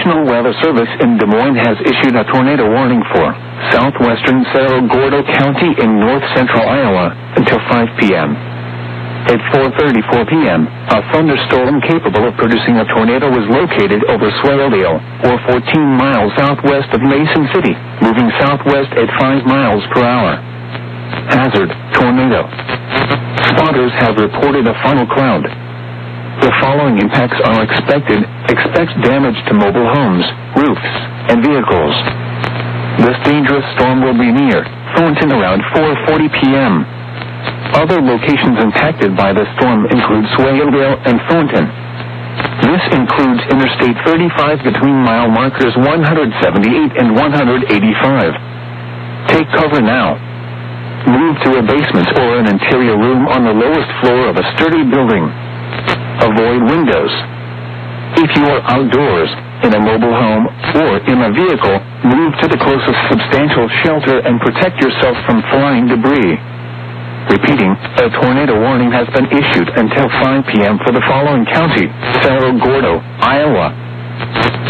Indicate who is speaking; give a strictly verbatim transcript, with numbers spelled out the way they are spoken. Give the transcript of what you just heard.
Speaker 1: National Weather Service in Des Moines has issued a tornado warning for southwestern Cerro Gordo County in north-central Iowa until five p.m. At four thirty-four p.m., a thunderstorm capable of producing a tornado was located over Swaledale, or fourteen miles southwest of Mason City, moving southwest at five miles per hour. Hazard: tornado. Spotters have reported a funnel cloud. The following impacts are expected. Expect damage to mobile homes, roofs, and vehicles. This dangerous storm will be near Thornton around four forty p.m. Other locations impacted by the storm include Swaledale and Thornton. This includes Interstate thirty-five between mile markers one seventy-eight and one eighty-five. Take cover now. Move to a basement or an interior room on the lowest floor of a sturdy building. Avoid windows. If you are outdoors, in a mobile home, or in a vehicle, move to the closest substantial shelter and protect yourself from flying debris. Repeating, a tornado warning has been issued until five p.m. for the following county: Cerro Gordo, Iowa.